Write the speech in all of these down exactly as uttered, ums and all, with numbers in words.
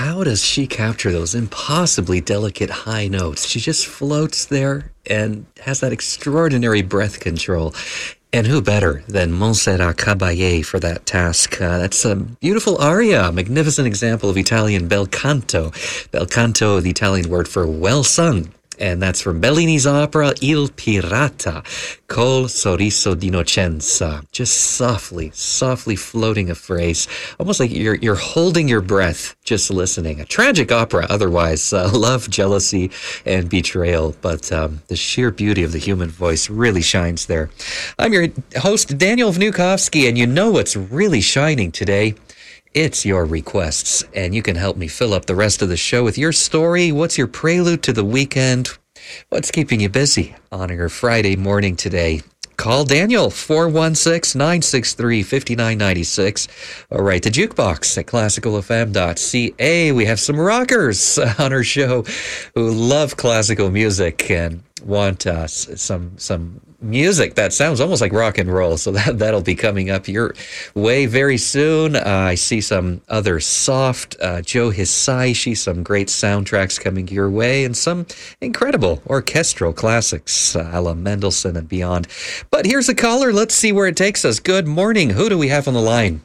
how does she capture those impossibly delicate high notes? She just floats there and has that extraordinary breath control. And who better than Montserrat Caballé for that task? Uh, that's a beautiful aria, a magnificent example of Italian bel canto. Bel canto, the Italian word for well sung. And that's from Bellini's opera Il Pirata, Col sorriso d'innocenza. Just softly, softly floating a phrase, almost like you're you're holding your breath, just listening. A tragic opera, otherwise, uh, love, jealousy, and betrayal. But um, the sheer beauty of the human voice really shines there. I'm your host, Daniel Vnukovsky, and you know what's really shining today? It's your requests, and you can help me fill up the rest of the show with your story. What's your prelude to the weekend? What's keeping you busy on your Friday morning today? Call Daniel, four one six, nine six three, five nine nine six, or write to jukebox at classical f m dot c a. We have some rockers on our show who love classical music and want uh, some some music that sounds almost like rock and roll. So that, that'll be coming up your way very soon. Uh, I see some other soft uh, Joe Hisaishi, some great soundtracks coming your way, and some incredible orchestral classics, uh, a la Mendelssohn and beyond. But here's a caller. Let's see where it takes us. Good morning. Who do we have on the line?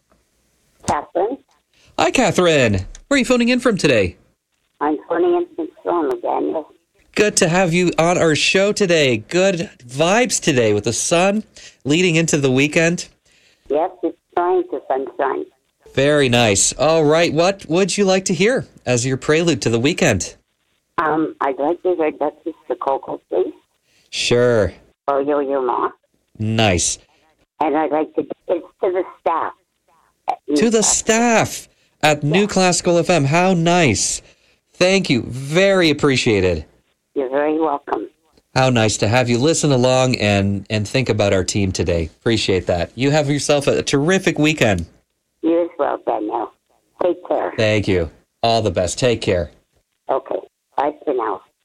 Catherine. Hi, Catherine. Where are you phoning in from today? I'm phoning in from Toronto, Daniel. Good to have you on our show today. Good vibes today with the sun leading into the weekend. Yes, it's trying to sunshine. Very nice. All right. What would you like to hear as your prelude to the weekend? Um, I'd like to hear Duchess the Cocoa, please. Sure. Or Yo-Yo Ma. Nice. And I'd like to, it's to the staff. To the staff at yeah. New Classical F M. How nice. Thank you. Very appreciated. You're very welcome. How nice to have you listen along and, and think about our team today. Appreciate that. You have yourself a terrific weekend. You as well, Danielle. Take care. Thank you. All the best. Take care. Okay. Bye for now.